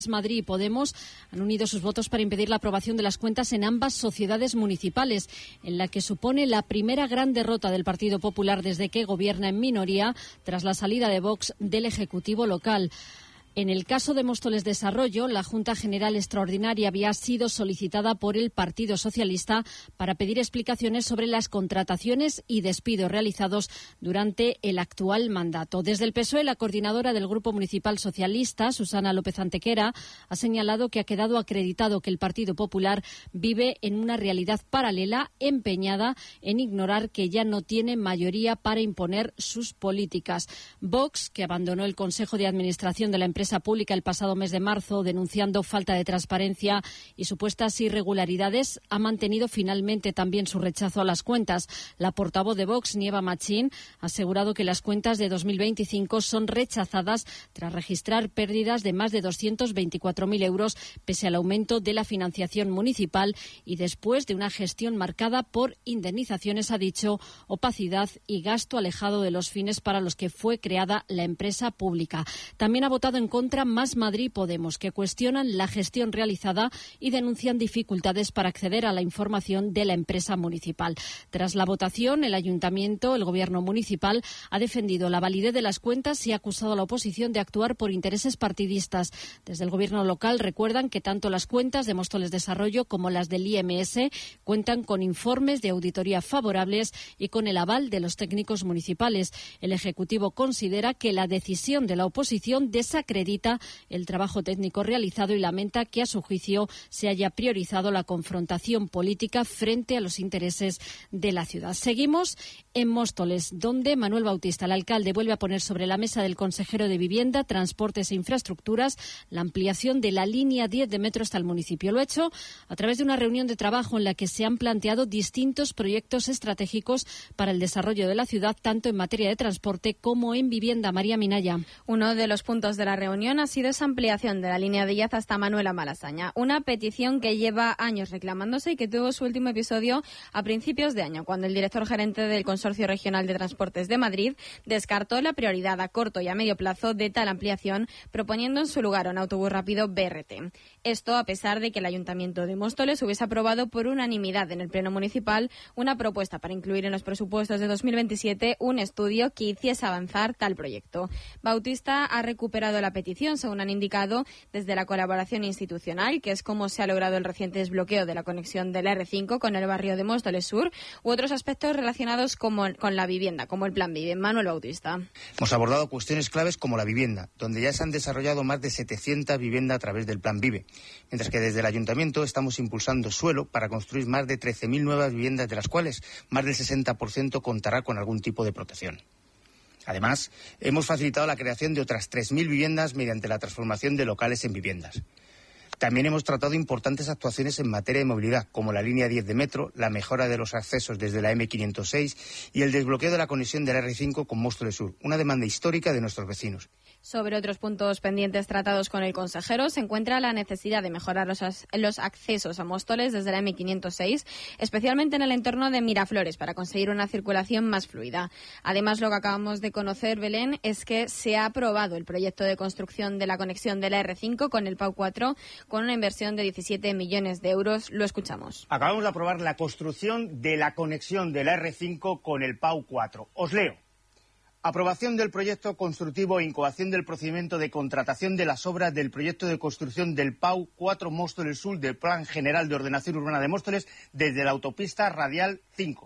Madrid y Podemos han unido sus votos para impedir la aprobación de las cuentas en ambas sociedades municipales, en la que supone la primera gran derrota del Partido Popular desde que gobierna en minoría tras la salida de Vox del Ejecutivo local. En el caso de Móstoles Desarrollo, la Junta General Extraordinaria había sido solicitada por el Partido Socialista para pedir explicaciones sobre las contrataciones y despidos realizados durante el actual mandato. Desde el PSOE, la coordinadora del Grupo Municipal Socialista, Susana López Antequera, ha señalado que ha quedado acreditado que el Partido Popular vive en una realidad paralela, empeñada en ignorar que ya no tiene mayoría para imponer sus políticas. Vox, que abandonó el Consejo de Administración de la empresa pública el pasado mes de marzo, denunciando falta de transparencia y supuestas irregularidades, ha mantenido finalmente también su rechazo a las cuentas. La portavoz de Vox, Nieva Machín, ha asegurado que las cuentas de 2025 son rechazadas tras registrar pérdidas de más de 224.000 euros, pese al aumento de la financiación municipal y después de una gestión marcada por indemnizaciones, ha dicho, opacidad y gasto alejado de los fines para los que fue creada la empresa pública. También ha votado en contra Más Madrid y Podemos, que cuestionan la gestión realizada y denuncian dificultades para acceder a la información de la empresa municipal. Tras la votación, el Ayuntamiento, el Gobierno municipal, ha defendido la validez de las cuentas y ha acusado a la oposición de actuar por intereses partidistas. Desde el Gobierno local recuerdan que tanto las cuentas de Móstoles Desarrollo como las del IMS cuentan con informes de auditoría favorables y con el aval de los técnicos municipales. El Ejecutivo considera que la decisión de la oposición desacredita el trabajo técnico realizado y lamenta que, a su juicio, se haya priorizado la confrontación política frente a los intereses de la ciudad. Seguimos en Móstoles, donde Manuel Bautista, el alcalde, vuelve a poner sobre la mesa del consejero de Vivienda, Transportes e Infraestructuras la ampliación de la línea 10 de metro hasta el municipio. Lo ha hecho a través de una reunión de trabajo en la que se han planteado distintos proyectos estratégicos para el desarrollo de la ciudad, tanto en materia de transporte como en vivienda. María Minaya. Uno de los puntos de la reunión ha sido esa ampliación de la línea de Illaz hasta Manuela Malasaña, una petición que lleva años reclamándose y que tuvo su último episodio a principios de año, cuando el director gerente del Consorcio Regional de Transportes de Madrid descartó la prioridad a corto y a medio plazo de tal ampliación, proponiendo en su lugar un autobús rápido BRT. Esto a pesar de que el Ayuntamiento de Móstoles hubiese aprobado por unanimidad en el Pleno Municipal una propuesta para incluir en los presupuestos de 2027 un estudio que hiciese avanzar tal proyecto. Bautista ha recuperado la petición, según han indicado desde la colaboración institucional, que es como se ha logrado el reciente desbloqueo de la conexión del R5 con el barrio de Móstoles Sur, u otros aspectos relacionados con la vivienda, como el Plan Vive. Manuel Bautista. Hemos abordado cuestiones claves como la vivienda, donde ya se han desarrollado más de 700 viviendas a través del Plan Vive, mientras que desde el Ayuntamiento estamos impulsando suelo para construir más de 13.000 nuevas viviendas, de las cuales más del 60% contará con algún tipo de protección. Además, hemos facilitado la creación de otras 3.000 viviendas mediante la transformación de locales en viviendas. También hemos tratado importantes actuaciones en materia de movilidad, como la línea 10 de metro, la mejora de los accesos desde la M506 y el desbloqueo de la conexión del R5 con Móstoles Sur, una demanda histórica de nuestros vecinos. Sobre otros puntos pendientes tratados con el consejero se encuentra la necesidad de mejorar los accesos a Móstoles desde la M506, especialmente en el entorno de Miraflores, para conseguir una circulación más fluida. Además, lo que acabamos de conocer, Belén, es que se ha aprobado el proyecto de construcción de la conexión de la R5 con el PAU 4 con una inversión de 17 millones de euros. Lo escuchamos. Acabamos de aprobar la construcción de la conexión de la R5 con el PAU 4. Os leo. Aprobación del proyecto constructivo e incoación del procedimiento de contratación de las obras del proyecto de construcción del PAU 4 Móstoles Sur del Plan General de Ordenación Urbana de Móstoles desde la autopista radial 5.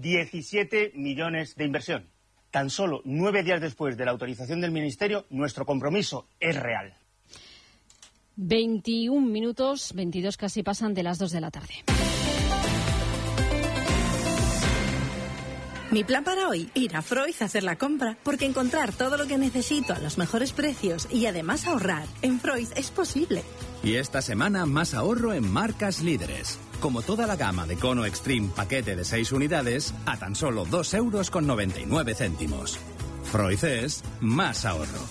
17 millones de inversión. Tan solo 9 días después de la autorización del Ministerio, nuestro compromiso es real. 21 minutos, 22 casi pasan de las 2 de la tarde. Mi plan para hoy, ir a Freud a hacer la compra, porque encontrar todo lo que necesito a los mejores precios y además ahorrar en Freud es posible. Y esta semana más ahorro en marcas líderes. Como toda la gama de Cono Extreme paquete de 6 unidades a tan solo 2,99 €. Freud es más ahorro.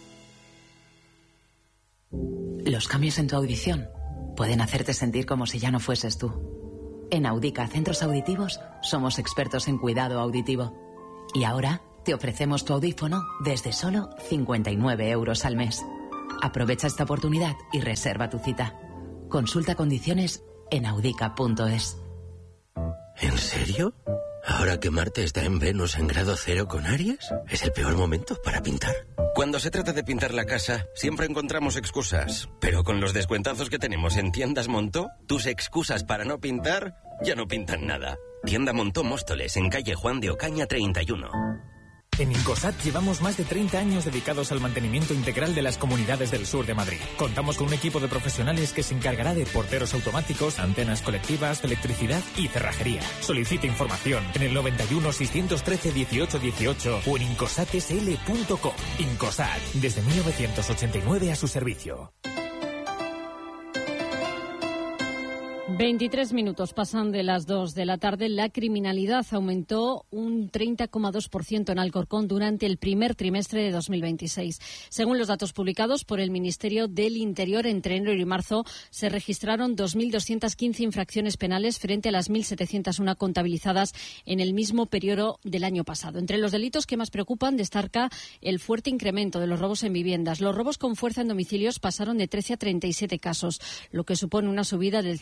Los cambios en tu audición pueden hacerte sentir como si ya no fueses tú. En Audica Centros Auditivos somos expertos en cuidado auditivo. Y ahora te ofrecemos tu audífono desde solo 59 € al mes. Aprovecha esta oportunidad y reserva tu cita. Consulta condiciones en audica.es. ¿En serio? ¿Ahora que Marte está en Venus en grado 0 con Aries? ¿Es el peor momento para pintar? Cuando se trata de pintar la casa, siempre encontramos excusas. Pero con los descuentazos que tenemos en Tiendas Montó, tus excusas para no pintar ya no pintan nada. Tienda Montó Móstoles, en calle Juan de Ocaña 31. En Incosat llevamos más de 30 años dedicados al mantenimiento integral de las comunidades del sur de Madrid. Contamos con un equipo de profesionales que se encargará de porteros automáticos, antenas colectivas, electricidad y cerrajería. Solicite información en el 91 613 18 18 o en incosatsl.com. Incosat, desde 1989 a su servicio. 23 minutos pasan de las 2 de la tarde. La criminalidad aumentó un 30,2% en Alcorcón durante el primer trimestre de 2026. Según los datos publicados por el Ministerio del Interior, entre enero y marzo se registraron 2.215 infracciones penales frente a las 1.701 contabilizadas en el mismo periodo del año pasado. Entre los delitos que más preocupan destaca el fuerte incremento de los robos en viviendas. Los robos con fuerza en domicilios pasaron de 13 a 37 casos, lo que supone una subida del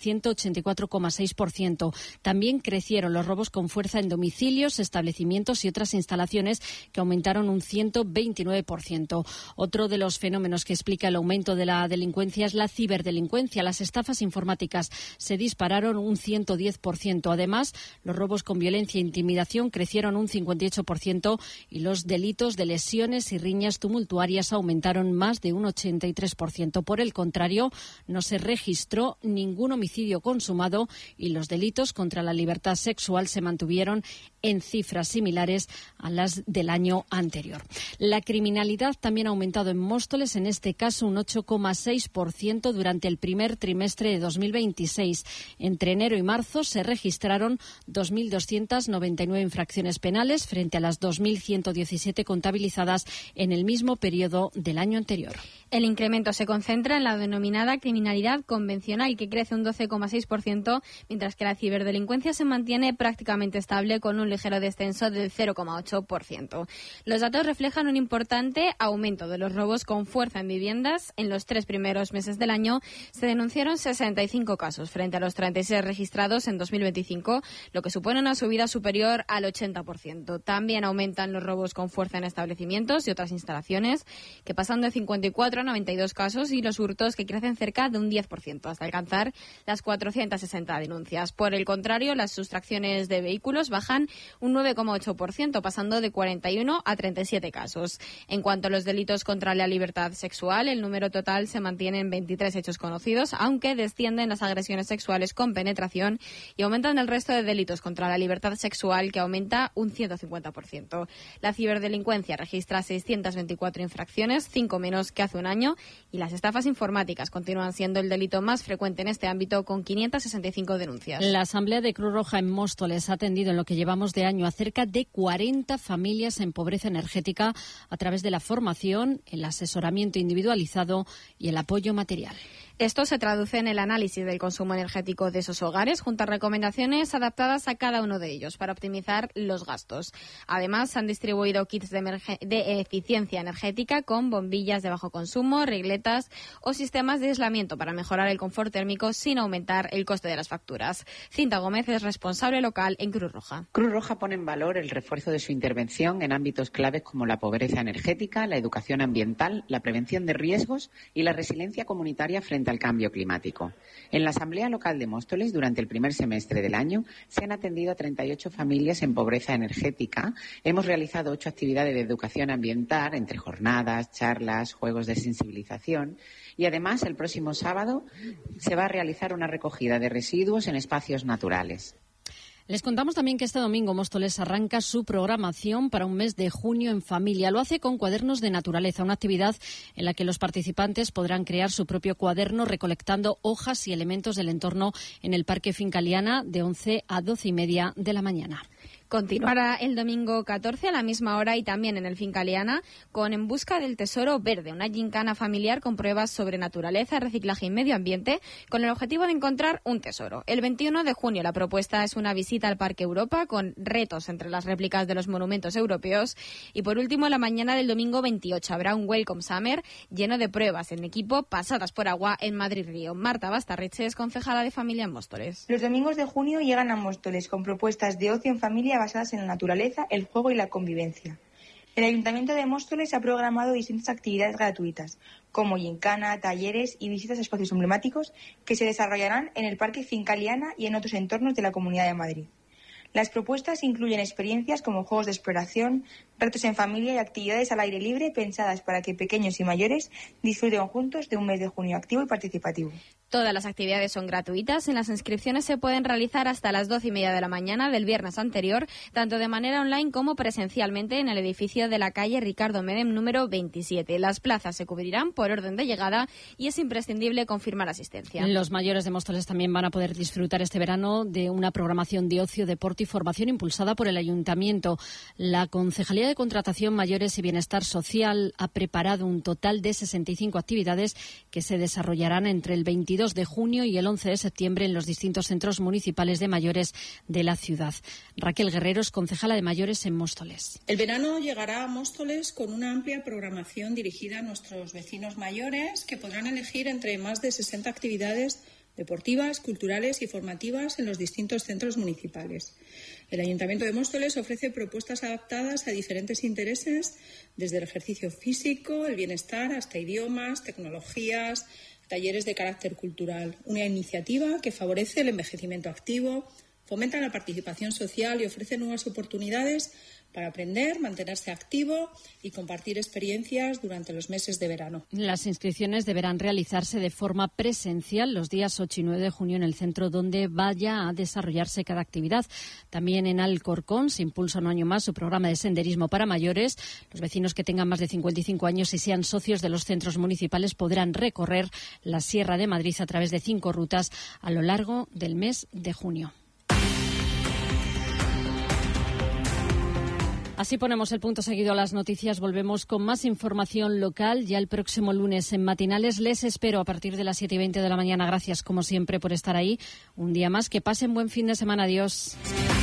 184,6%. También crecieron los robos con fuerza en domicilios, establecimientos y otras instalaciones, que aumentaron un 129%. Otro de los fenómenos que explica el aumento de la delincuencia es la ciberdelincuencia. Las estafas informáticas se dispararon un 110%. Además, los robos con violencia e intimidación crecieron un 58% y los delitos de lesiones y riñas tumultuarias aumentaron más de un 83%. Por el contrario, no se registró ningún homicidio consumado y los delitos contra la libertad sexual se mantuvieron en cifras similares a las del año anterior. La criminalidad también ha aumentado en Móstoles, en este caso un 8,6% durante el primer trimestre de 2026. Entre enero y marzo se registraron 2.299 infracciones penales frente a las 2.117 contabilizadas en el mismo periodo del año anterior. El incremento se concentra en la denominada criminalidad convencional, que crece un 12,6%, mientras que la ciberdelincuencia se mantiene prácticamente estable con un ligero descenso del 0,8%. Los datos reflejan un importante aumento de los robos con fuerza en viviendas. En los 3 primeros meses del año se denunciaron 65 casos frente a los 36 registrados en 2025, lo que supone una subida superior al 80%. También aumentan los robos con fuerza en establecimientos y otras instalaciones, que pasan de 54 a 92 casos, y los hurtos, que crecen cerca de un 10% hasta alcanzar las 460 denuncias. Por el contrario, las sustracciones de vehículos bajan un 9,8%, pasando de 41 a 37 casos. En cuanto a los delitos contra la libertad sexual, el número total se mantiene en 23 hechos conocidos, aunque descienden las agresiones sexuales con penetración y aumentan el resto de delitos contra la libertad sexual, que aumenta un 150%. La ciberdelincuencia registra 624 infracciones, 5 menos que hace un año, y las estafas informáticas continúan siendo el delito más frecuente en este ámbito, con 565 denuncias. La Asamblea de Cruz Roja en Móstoles ha atendido en lo que llevamos de año a cerca de 40 familias en pobreza energética a través de la formación, el asesoramiento individualizado y el apoyo material. Esto se traduce en el análisis del consumo energético de esos hogares, junto a recomendaciones adaptadas a cada uno de ellos para optimizar los gastos. Además, se han distribuido kits de eficiencia energética con bombillas de bajo consumo, regletas o sistemas de aislamiento para mejorar el confort térmico sin aumentar el coste de las facturas. Cinta Gómez es responsable local en Cruz Roja. Cruz Roja pone en valor el refuerzo de su intervención en ámbitos claves como la pobreza energética, la educación ambiental, la prevención de riesgos y la resiliencia comunitaria frente al cambio climático. En la Asamblea Local de Móstoles, durante el primer semestre del año, se han atendido a 38 familias en pobreza energética. Hemos realizado 8 actividades de educación ambiental, entre jornadas, charlas, juegos de sensibilización. Y además, el próximo sábado se va a realizar una recogida de residuos en espacios naturales. Les contamos también que este domingo Móstoles arranca su programación para un mes de junio en familia. Lo hace con Cuadernos de Naturaleza, una actividad en la que los participantes podrán crear su propio cuaderno recolectando hojas y elementos del entorno en el Parque Fincaliana de 11 a 12:30 de la mañana. continuará el domingo 14 a la misma hora y también en el Fincaliana con En busca del tesoro verde, una gincana familiar con pruebas sobre naturaleza, reciclaje y medio ambiente con el objetivo de encontrar un tesoro. El 21 de junio la propuesta es una visita al Parque Europa con retos entre las réplicas de los monumentos europeos y por último la mañana del domingo 28 habrá un Welcome Summer lleno de pruebas en equipo pasadas por agua en Madrid-Río. Marta Bastarreche es concejala de familia en Móstoles. Los domingos de junio llegan a Móstoles con propuestas de ocio en familia basadas en la naturaleza, el juego y la convivencia. El Ayuntamiento de Móstoles ha programado distintas actividades gratuitas, como gincana, talleres y visitas a espacios emblemáticos que se desarrollarán en el Parque Fincaliana y en otros entornos de la Comunidad de Madrid. Las propuestas incluyen experiencias como juegos de exploración, retos en familia y actividades al aire libre pensadas para que pequeños y mayores disfruten juntos de un mes de junio activo y participativo. Todas las actividades son gratuitas. En las inscripciones se pueden realizar hasta las 12:30 de la mañana del viernes anterior, tanto de manera online como presencialmente en el edificio de la calle Ricardo Medem número 27. Las plazas se cubrirán por orden de llegada y es imprescindible confirmar asistencia. Los mayores de Móstoles también van a poder disfrutar este verano de una programación de ocio, deporte y formación impulsada por el Ayuntamiento. La Concejalía de Contratación, Mayores y Bienestar Social ha preparado un total de 65 actividades que se desarrollarán entre el 22 de junio y el 11 de septiembre en los distintos centros municipales de mayores de la ciudad. Raquel Guerrero es concejala de mayores en Móstoles. El verano llegará a Móstoles con una amplia programación dirigida a nuestros vecinos mayores que podrán elegir entre más de 60 actividades deportivas, culturales y formativas en los distintos centros municipales. El Ayuntamiento de Móstoles ofrece propuestas adaptadas a diferentes intereses, desde el ejercicio físico, el bienestar, hasta idiomas, tecnologías, talleres de carácter cultural. Una iniciativa que favorece el envejecimiento activo, fomenta la participación social y ofrece nuevas oportunidades para aprender, mantenerse activo y compartir experiencias durante los meses de verano. Las inscripciones deberán realizarse de forma presencial los días 8 y 9 de junio en el centro donde vaya a desarrollarse cada actividad. También en Alcorcón se impulsa un año más su programa de senderismo para mayores. Los vecinos que tengan más de 55 años y sean socios de los centros municipales podrán recorrer la Sierra de Madrid a través de 5 rutas a lo largo del mes de junio. Así ponemos el punto seguido a las noticias. Volvemos con más información local ya el próximo lunes en Matinales. Les espero a partir de las 7:20 de la mañana. Gracias, como siempre, por estar ahí. Un día más. Que pasen buen fin de semana. Adiós.